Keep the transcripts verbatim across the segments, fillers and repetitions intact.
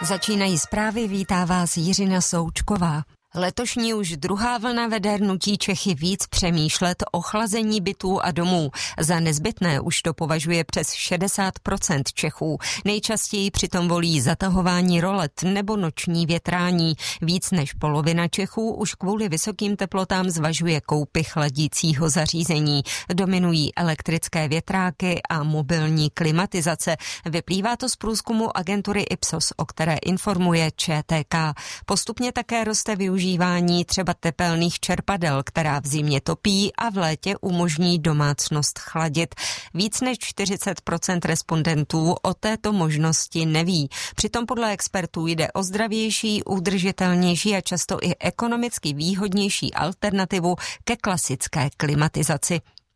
Začínají zprávy, vítá vás Jiřina Součková. Letošní už druhá vlna vede nutí Čechy víc přemýšlet o chlazení bytů a domů. Za nezbytné už to považuje přes šedesát procent Čechů. Nejčastěji přitom volí zatahování rolet nebo noční větrání. Víc než polovina Čechů už kvůli vysokým teplotám zvažuje koupy chladícího zařízení. Dominují elektrické větráky a mobilní klimatizace. Vyplývá to z průzkumu agentury Ipsos, o které informuje Č T K. Postupně také roste využívání Užívání třeba tepelných čerpadel, která v zimě topí a v létě umožní domácnost chladit. Víc než čtyřicet procent respondentů o této možnosti neví. Přitom podle expertů jde o zdravější, udržitelnější a často i ekonomicky výhodnější alternativu ke klasické klimatizaci.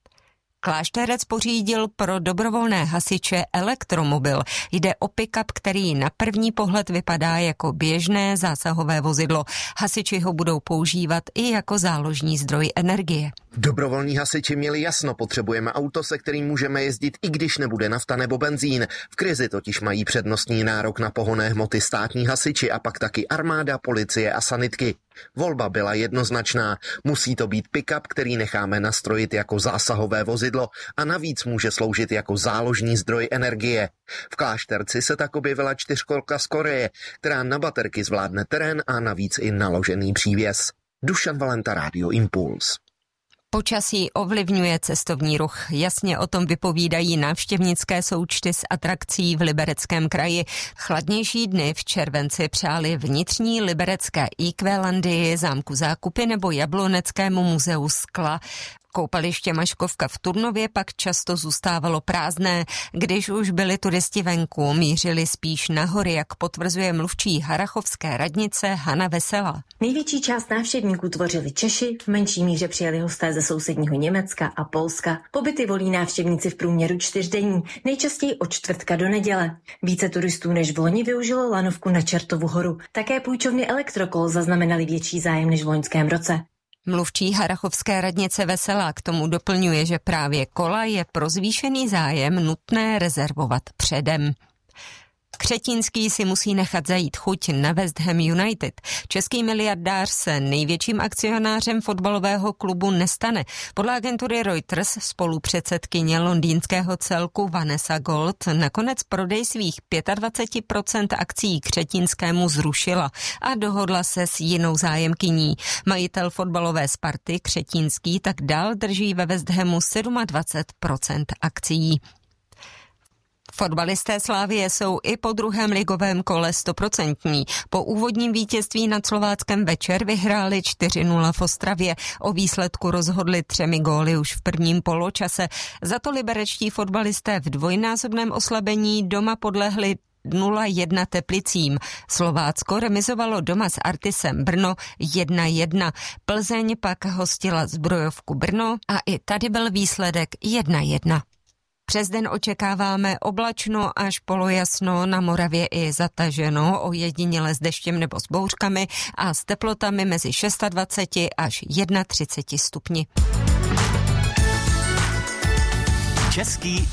Klášterec pořídil pro dobrovolné hasiče elektromobil. Jde o pick-up, který na první pohled vypadá jako běžné zásahové vozidlo. Hasiči ho budou používat i jako záložní zdroj energie. Dobrovolní hasiči měli jasno, potřebujeme auto, se kterým můžeme jezdit, i když nebude nafta nebo benzín. V krizi totiž mají přednostní nárok na pohonné hmoty státní hasiči a pak taky armáda, policie a sanitky. Volba byla jednoznačná. Musí to být pick-up, který necháme nastrojit jako zásahové vozidlo a navíc může sloužit jako záložní zdroj energie. V Klášterci se tak objevila čtyřkolka z Koreje, která na baterky zvládne terén a navíc i naložený přívěs. Dušan Valenta, Rádio Impuls. Počasí ovlivňuje cestovní ruch. Jasně o tom vypovídají návštěvnické součty z atrakcí v Libereckém kraji. Chladnější dny v červenci přáli vnitřní liberecké Equelandii, zámku Zákupy nebo Jabloneckému muzeu skla. Koupaliště Maškovka v Turnově pak často zůstávalo prázdné. Když už byli turisti venku, mířili spíš na hory, jak potvrzuje mluvčí harrachovské radnice Hana Veselá. Největší část návštěvníků tvořili Češi, v menší míře přijeli hosté ze sousedního Německa a Polska. Pobyty volí návštěvníci v průměru čtyřdenní, nejčastěji od čtvrtka do neděle. Více turistů než v loni využilo lanovku na Čertovu horu. Také půjčovny Elektrokol zaznamenali větší zájem než v loňském roce. Mluvčí harrachovské radnice Veselá k tomu doplňuje, že právě kola je pro zvýšený zájem nutné rezervovat předem. Křetínský si musí nechat zajít chuť na West Ham United. Český miliardář se největším akcionářem fotbalového klubu nestane. Podle agentury Reuters spolupředsedkyně londýnského celku Vanessa Gold nakonec prodej svých dvacet pět procent akcií Křetínskému zrušila a dohodla se s jinou zájemkyní. Majitel fotbalové Sparty Křetínský tak dál drží ve West Hamu dvacet sedm procent akcií. Fotbalisté Slavie jsou i po druhém ligovém kole stoprocentní. Po úvodním vítězství nad Slováckem večer vyhráli čtyři nula v Ostravě. O výsledku rozhodli třemi góly už v prvním poločase. Za to liberečtí fotbalisté v dvojnásobném oslabení doma podlehli nula jedna Teplicím. Slovácko remizovalo doma s Artisem Brno jedna jedna. Plzeň pak hostila Zbrojovku Brno a i tady byl výsledek jedna jedna. Přes den očekáváme oblačno až polojasno, na Moravě i zataženo, ojediněle s deštěm nebo s bouřkami a s teplotami mezi dvacet šest až třicet jedna stupni. Český